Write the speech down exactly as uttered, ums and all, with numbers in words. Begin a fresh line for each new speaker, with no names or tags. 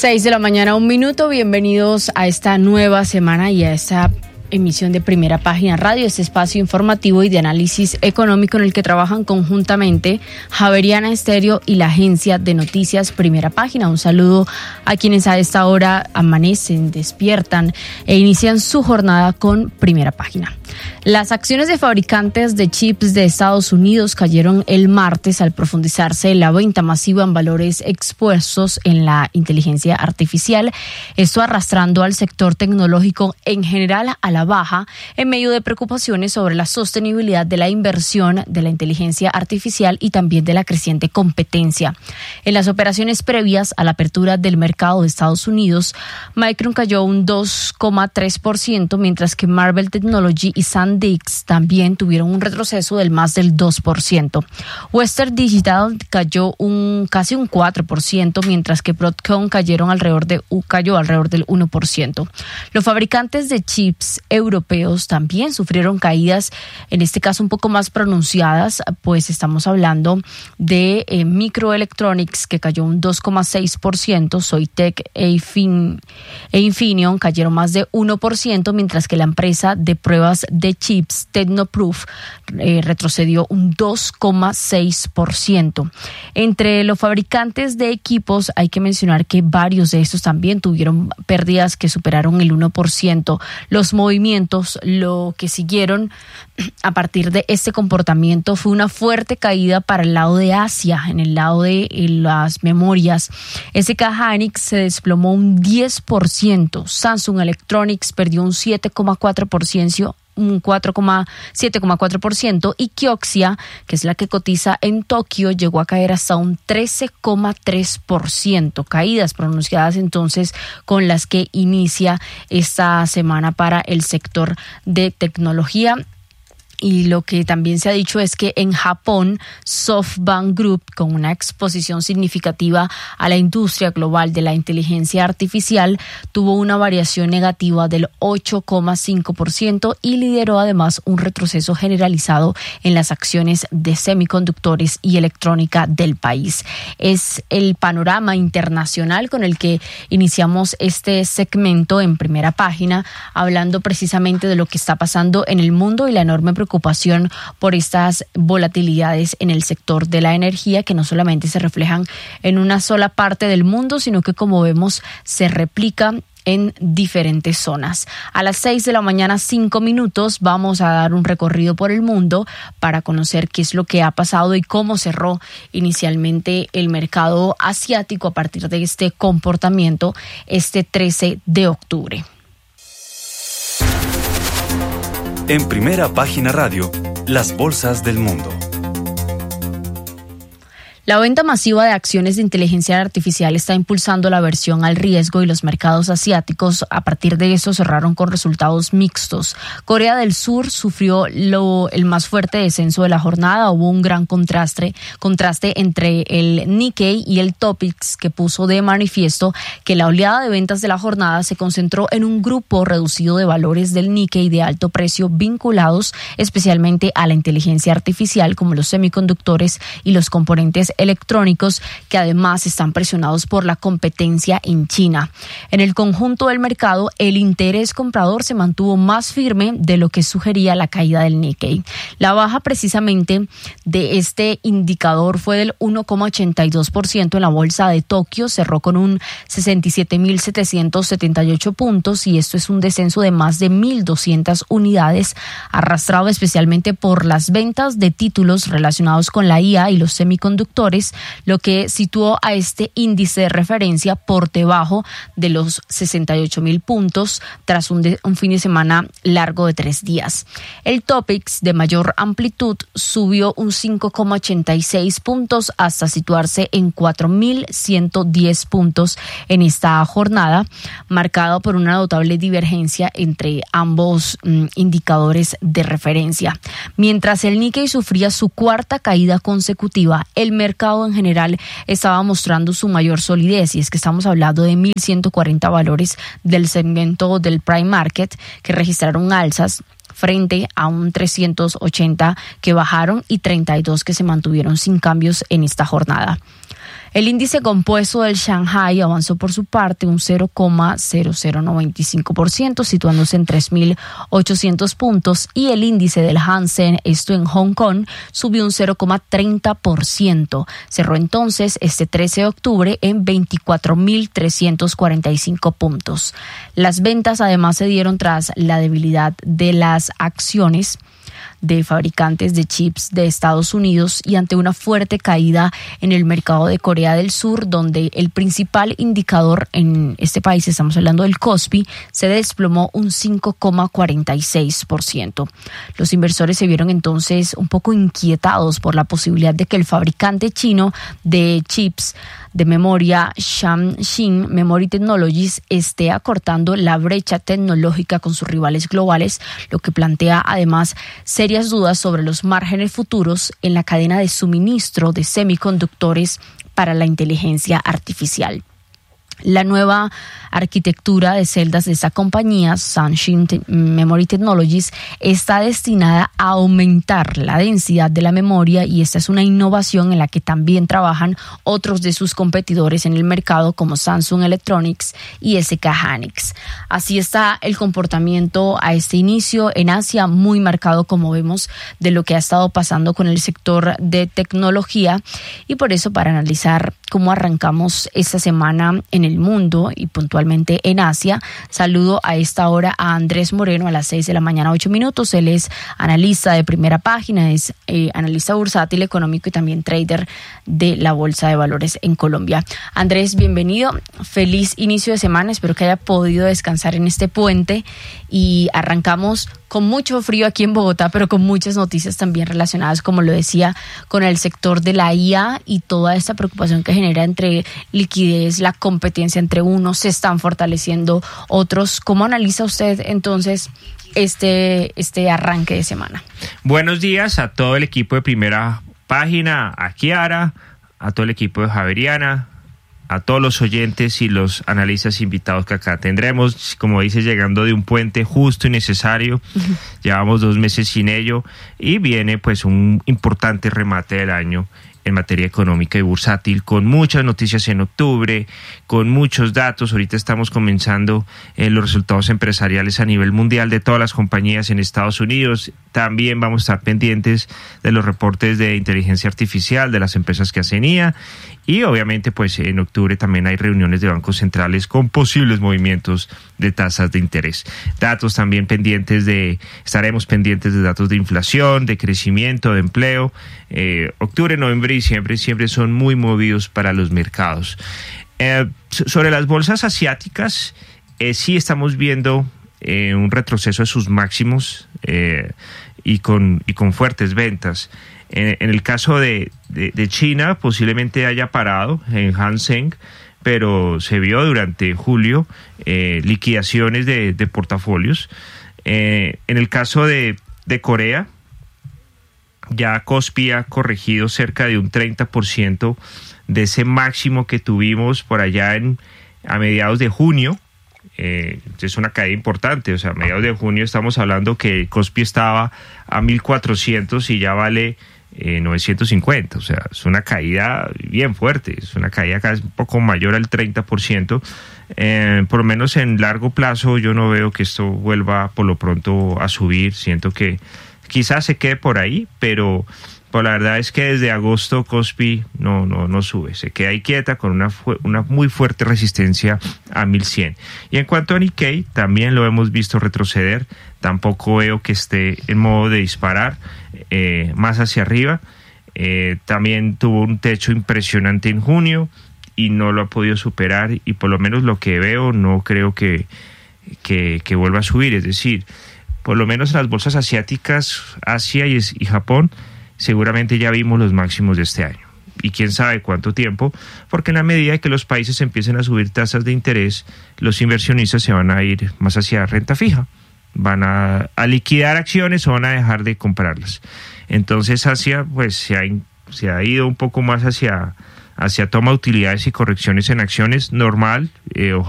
seis de la mañana, un minuto. Bienvenidos a esta nueva semana y a esta emisión de Primera Página Radio, este espacio informativo y de análisis económico en el que trabajan conjuntamente Javeriana Estéreo y la agencia de noticias Primera Página. Un saludo a quienes a esta hora amanecen, despiertan e inician su jornada con Primera Página. Las acciones de fabricantes de chips de Estados Unidos cayeron el martes al profundizarse la venta masiva en valores expuestos en la inteligencia artificial, esto arrastrando al sector tecnológico en general a la baja en medio de preocupaciones sobre la sostenibilidad de la inversión de la inteligencia artificial y también de la creciente competencia. En las operaciones previas a la apertura del mercado de Estados Unidos, Micron cayó un dos coma tres por ciento, mientras que Marvell Technology y SanDisk también tuvieron un retroceso del más del dos por ciento. Western Digital cayó un casi un cuatro por ciento, mientras que Broadcom cayeron alrededor de cayó alrededor del uno por ciento. Los fabricantes de chips europeos también sufrieron caídas, en este caso un poco más pronunciadas, pues estamos hablando de eh, Microelectronics, que cayó un dos coma seis por ciento, Soitec e, Infin, e Infineon cayeron más de uno por ciento, mientras que la empresa de pruebas de chips Technoproof eh, retrocedió un dos coma seis por ciento. Entre los fabricantes de equipos hay que mencionar que varios de estos también tuvieron pérdidas que superaron el uno por ciento. Los movimientos, lo que siguieron a partir de este comportamiento fue una fuerte caída para el lado de Asia, en el lado de las memorias. S K Hynix se desplomó un diez por ciento, Samsung Electronics perdió un siete coma cuatro por ciento, un cuatro coma siete por ciento, y Kioxia, que es la que cotiza en Tokio, llegó a caer hasta un trece coma tres por ciento. Caídas pronunciadas entonces con las que inicia esta semana para el sector de tecnología. Y lo que también se ha dicho es que en Japón, SoftBank Group, con una exposición significativa a la industria global de la inteligencia artificial, tuvo una variación negativa del ocho coma cinco por ciento y lideró además un retroceso generalizado en las acciones de semiconductores y electrónica del país. Es el panorama internacional con el que iniciamos este segmento en Primera Página, hablando precisamente de lo que está pasando en el mundo y la enorme preocupación preocupación por estas volatilidades en el sector de la energía, que no solamente se reflejan en una sola parte del mundo, sino que, como vemos, se replica en diferentes zonas. A las seis de la mañana, cinco minutos, vamos a dar un recorrido por el mundo para conocer qué es lo que ha pasado y cómo cerró inicialmente el mercado asiático a partir de este comportamiento este trece de octubre.
En Primera Página Radio, las bolsas del mundo.
La venta masiva de acciones de inteligencia artificial está impulsando la aversión al riesgo y los mercados asiáticos a partir de eso cerraron con resultados mixtos. Corea del Sur sufrió lo, el más fuerte descenso de la jornada. Hubo un gran contraste, contraste entre el Nikkei y el Topix, que puso de manifiesto que la oleada de ventas de la jornada se concentró en un grupo reducido de valores del Nikkei de alto precio vinculados especialmente a la inteligencia artificial, como los semiconductores y los componentes electrónicos, que además están presionados por la competencia en China. En el conjunto del mercado, el interés comprador se mantuvo más firme de lo que sugería la caída del Nikkei. La baja precisamente de este indicador fue del uno coma ochenta y dos por ciento en la bolsa de Tokio, cerró con un sesenta y siete mil setecientos setenta y ocho puntos, y esto es un descenso de más de mil doscientas unidades, arrastrado especialmente por las ventas de títulos relacionados con la I A y los semiconductores, lo que situó a este índice de referencia por debajo de los sesenta y ocho mil puntos tras un, de, un fin de semana largo de tres días. El Topix, de mayor amplitud, subió un cinco coma ochenta y seis puntos hasta situarse en cuatro mil ciento diez puntos en esta jornada, marcado por una notable divergencia entre ambos mm, indicadores de referencia. Mientras el Nikkei sufría su cuarta caída consecutiva, el mercado mercado en general estaba mostrando su mayor solidez, y es que estamos hablando de mil ciento cuarenta valores del segmento del Prime Market que registraron alzas frente a un trescientos ochenta que bajaron y treinta y dos que se mantuvieron sin cambios en esta jornada. El índice compuesto del Shanghai avanzó por su parte un cero coma cero cero noventa y cinco por ciento, situándose en tres mil ochocientos puntos, y el índice del Hang Seng, esto en Hong Kong, subió un cero coma treinta por ciento. Cerró entonces este trece de octubre en veinticuatro mil trescientos cuarenta y cinco puntos. Las ventas además se dieron tras la debilidad de las acciones de fabricantes de chips de Estados Unidos y ante una fuerte caída en el mercado de Corea del Sur, donde el principal indicador en este país, estamos hablando del Kospi, se desplomó un cinco coma cuarenta y seis por ciento. Los inversores se vieron entonces un poco inquietados por la posibilidad de que el fabricante chino de chips de memoria Shamshin Memory Technologies esté acortando la brecha tecnológica con sus rivales globales, lo que plantea además serias dudas sobre los márgenes futuros en la cadena de suministro de semiconductores para la inteligencia artificial. La nueva arquitectura de celdas de esta compañía, Shamshin Memory Technologies, está destinada a aumentar la densidad de la memoria, y esta es una innovación en la que también trabajan otros de sus competidores en el mercado como Samsung Electronics y S K Hynix. Así está el comportamiento a este inicio en Asia, muy marcado, como vemos, de lo que ha estado pasando con el sector de tecnología, y por eso, para analizar cómo arrancamos esta semana en el mundo y puntualmente en Asia, saludo a esta hora a Andrés Moreno a las seis de la mañana, ocho minutos. Él es analista de Primera Página, es eh, analista bursátil, económico y también trader de la Bolsa de Valores en Colombia. Andrés, bienvenido. Feliz inicio de semana. Espero que haya podido descansar en este puente, y arrancamos con mucho frío aquí en Bogotá, pero con muchas noticias también relacionadas, como lo decía, con el sector de la I A y toda esta preocupación que genera entre liquidez, la competencia entre unos, se están fortaleciendo otros. ¿Cómo analiza usted entonces este, este arranque de semana?
Buenos días a todo el equipo de Primera Página, a Kiara, a todo el equipo de Javeriana, a todos los oyentes y los analistas invitados que acá tendremos. Como dices, llegando de un puente justo y necesario, uh-huh. Llevamos dos meses sin ello, y viene pues un importante remate del año en materia económica y bursátil, con muchas noticias en octubre, con muchos datos. Ahorita estamos comenzando eh, los resultados empresariales a nivel mundial de todas las compañías en Estados Unidos. También vamos a estar pendientes de los reportes de inteligencia artificial de las empresas que hacen I A, y obviamente pues en octubre también hay reuniones de bancos centrales con posibles movimientos de tasas de interés. Datos también pendientes de, estaremos pendientes de datos de inflación, de crecimiento, de empleo. Eh, octubre, noviembre y diciembre siempre son muy movidos para los mercados. Eh, sobre las bolsas asiáticas, eh, sí estamos viendo eh, un retroceso de sus máximos eh, y, con, y con fuertes ventas. En, en el caso de, de, de China, posiblemente haya parado en Hang Seng, pero se vio durante julio eh, liquidaciones de, de portafolios. Eh, en el caso de, de Corea, ya Kospi ha corregido cerca de un treinta por ciento de ese máximo que tuvimos por allá en, a mediados de junio. Eh, es una caída importante, o sea, a mediados de junio estamos hablando que Kospi estaba a mil cuatrocientos y ya vale eh, novecientos cincuenta, o sea, es una caída bien fuerte, es una caída casi un poco mayor al treinta por ciento. Eh, por lo menos en largo plazo yo no veo que esto vuelva por lo pronto a subir. Siento que quizás se quede por ahí, pero pues la verdad es que desde agosto Kospi no, no, no sube, se queda ahí quieta con una, fu- una muy fuerte resistencia a mil cien. Y en cuanto a Nikkei, también lo hemos visto retroceder, tampoco veo que esté en modo de disparar eh, más hacia arriba. Eh, también tuvo un techo impresionante en junio y no lo ha podido superar, y por lo menos lo que veo no creo que, que, que vuelva a subir. Es decir, por lo menos en las bolsas asiáticas, Asia y, y Japón, seguramente ya vimos los máximos de este año. Y quién sabe cuánto tiempo, porque en la medida que los países empiecen a subir tasas de interés, los inversionistas se van a ir más hacia renta fija. Van a, a liquidar acciones o van a dejar de comprarlas. Entonces Asia pues se ha, se ha ido un poco más hacia, hacia toma de utilidades y correcciones en acciones normal. Eh,